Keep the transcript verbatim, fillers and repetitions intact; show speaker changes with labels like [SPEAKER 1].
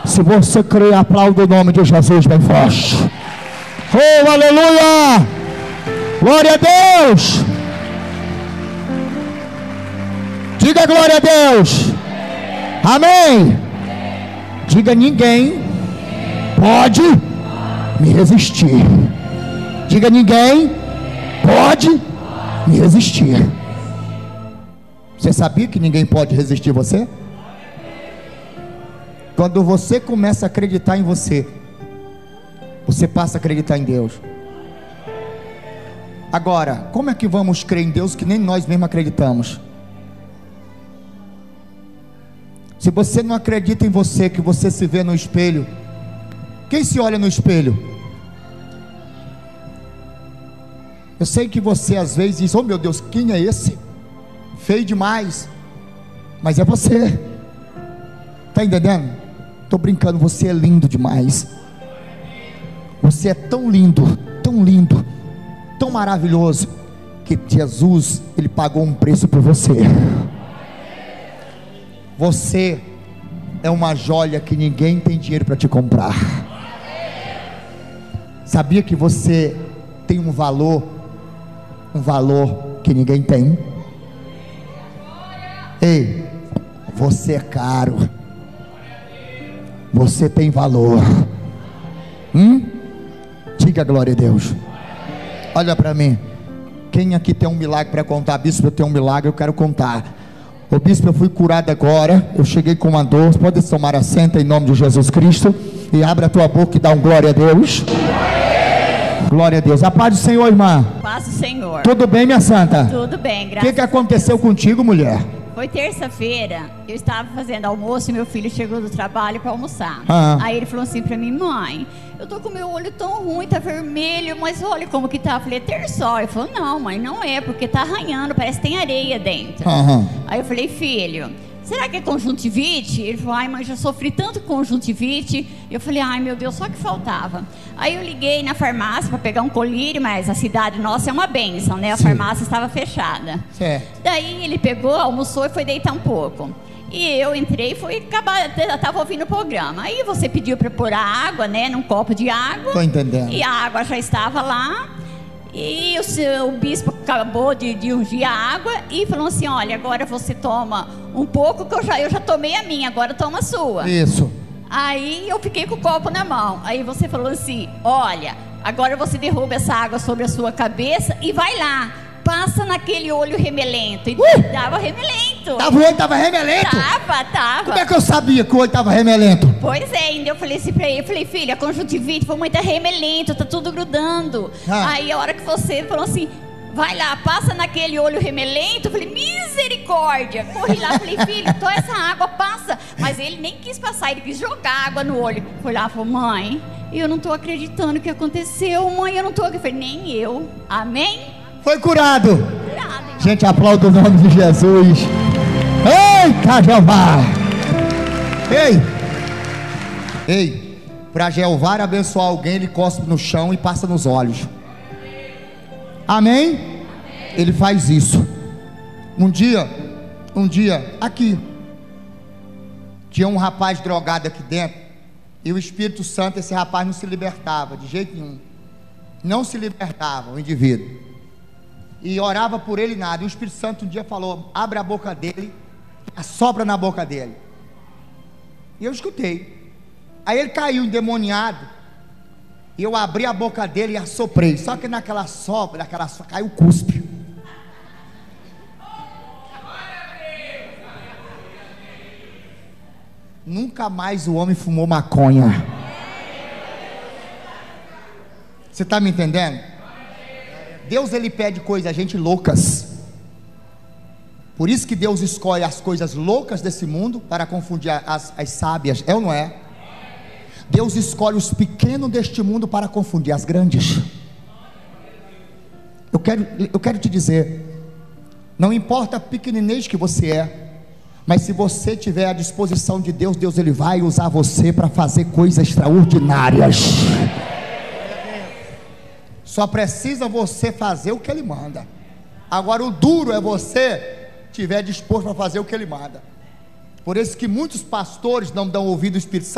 [SPEAKER 1] Se você crê, aplauda o nome de Jesus bem forte. Oh, aleluia! Glória a Deus! Diga glória a Deus. Amém. Diga: ninguém pode me resistir. Diga: ninguém pode me resistir. Você sabia que ninguém pode resistir você? Quando você começa a acreditar em você, você passa a acreditar em Deus. Agora, como é que vamos crer em Deus que nem nós mesmos acreditamos? Se você não acredita em você, que você se vê no espelho, quem se olha no espelho? Eu sei que você às vezes diz: oh meu Deus, quem é esse? Feio demais. Mas é você. Está entendendo? Estou brincando, você é lindo demais. Você é tão lindo, tão lindo, tão maravilhoso, que Jesus, Ele pagou um preço por você. Você é uma joia que ninguém tem dinheiro para te comprar. Sabia que você tem um valor, um valor que ninguém tem? Ei, você é caro. Você tem valor. Hum? Diga glória a Deus. Olha para mim. Quem aqui tem um milagre para contar? Bispo, eu tenho um milagre, eu quero contar. Ô bispo, eu fui curado agora. Eu cheguei com uma dor. Pode tomar assento em nome de Jesus Cristo. E abre a tua boca e dá um glória a Deus. Glória a Deus. A paz do Senhor, irmã.
[SPEAKER 2] Paz do Senhor.
[SPEAKER 1] Tudo bem, minha santa?
[SPEAKER 2] Tudo bem, graças
[SPEAKER 1] a Deus. O que, que aconteceu contigo, mulher?
[SPEAKER 2] Foi terça-feira, eu estava fazendo almoço e meu filho chegou do trabalho para almoçar.
[SPEAKER 1] Ah.
[SPEAKER 2] Aí ele falou assim para mim: mãe, eu tô com meu olho tão ruim, tá vermelho, mas olha como que tá. Eu falei: é terçol. Ele falou: não, mãe, não é, porque tá arranhando, parece que tem areia dentro.
[SPEAKER 1] Uhum.
[SPEAKER 2] Aí eu falei: filho, será que é conjuntivite? Ele falou: ai, mãe, já sofri tanto com conjuntivite. Eu falei: ai, meu Deus, só que faltava. Aí eu liguei na farmácia para pegar um colírio, mas a cidade nossa é uma bênção, né? A Sim. farmácia estava fechada.
[SPEAKER 1] Certo.
[SPEAKER 2] Daí ele pegou, almoçou e foi deitar um pouco. E eu entrei e fui acabar, estava ouvindo o programa. Aí você pediu para pôr a água, né? Num copo de água.
[SPEAKER 1] Tô entendendo.
[SPEAKER 2] E a água já estava lá. E o, seu, o bispo acabou de, de ungir a água e falou assim: olha, agora você toma um pouco, que eu já, eu já tomei a minha, agora toma a sua.
[SPEAKER 1] Isso.
[SPEAKER 2] Aí eu fiquei com o copo na mão. Aí você falou assim: olha, agora você derruba essa água sobre a sua cabeça e vai lá, passa naquele olho remelento. E uh! Dava remelento.
[SPEAKER 1] Tava, o olho tava remelento?
[SPEAKER 2] Tava, tava.
[SPEAKER 1] Como é que eu sabia que o olho tava remelento?
[SPEAKER 2] Pois é, ainda eu falei assim pra ele, eu falei: filha, a conjuntivite foi muito remelento, tá tudo grudando. Ah. Aí a hora que você falou assim: vai lá, passa naquele olho remelento. Eu falei: misericórdia. Corri lá, falei: filho, então essa água passa. Mas ele nem quis passar, ele quis jogar água no olho. Foi lá e falou: mãe, eu não tô acreditando que aconteceu. Mãe, eu não tô acreditando. Eu falei: nem eu. Amém?
[SPEAKER 1] Foi curado.
[SPEAKER 2] Curado, irmão.
[SPEAKER 1] Gente, aplauda o nome de Jesus. Eita, Jeová. Ei, ei, para Jeová abençoar alguém, ele cospe no chão e passa nos olhos. Amém? Amém? Ele faz isso. Um dia, um dia, aqui, tinha um rapaz drogado aqui dentro, e o Espírito Santo, esse rapaz não se libertava de jeito nenhum. Não se libertava o indivíduo. E orava por ele nada. E o Espírito Santo um dia falou: abre a boca dele, assopra na boca dele. E eu escutei. Aí ele caiu endemoniado. E eu abri a boca dele e assoprei. Só que naquela sopra, naquela sopra, caiu cuspe. Nunca mais o homem fumou maconha. Você está me entendendo? Deus, ele pede coisas a gente loucas. Por isso que Deus escolhe as coisas loucas desse mundo para confundir as, as sábias. É ou não é? Deus escolhe os pequenos deste mundo para confundir as grandes. Eu quero, eu quero te dizer, não importa a pequeninez que você é, mas se você tiver à disposição de Deus, Deus ele vai usar você para fazer coisas extraordinárias. Só precisa você fazer o que ele manda. Agora o duro é você estiver disposto a fazer o que ele manda. Por isso que muitos pastores não dão ouvido ao Espírito Santo.